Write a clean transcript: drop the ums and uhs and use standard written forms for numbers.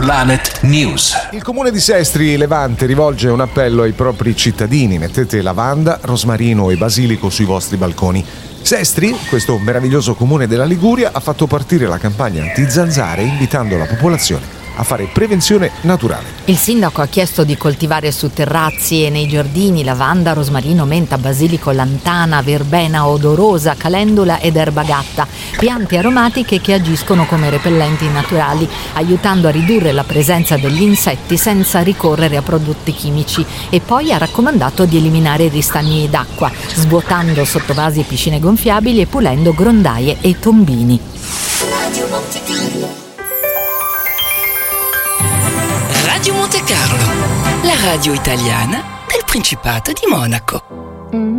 Planet News. Il comune di Sestri Levante rivolge un appello ai propri cittadini: mettete lavanda, rosmarino e basilico sui vostri balconi. Sestri, questo meraviglioso comune della Liguria, ha fatto partire la campagna anti-zanzare invitando la popolazione a fare prevenzione naturale. Il sindaco ha chiesto di coltivare su terrazzi e nei giardini lavanda, rosmarino, menta, basilico, lantana, verbena odorosa, calendula ed erba gatta, piante aromatiche che agiscono come repellenti naturali, aiutando a ridurre la presenza degli insetti senza ricorrere a prodotti chimici, e poi ha raccomandato di eliminare i ristagni d'acqua, svuotando sottovasi e piscine gonfiabili e pulendo grondaie e tombini. Radio Monte Carlo, la radio italiana del Principato di Monaco.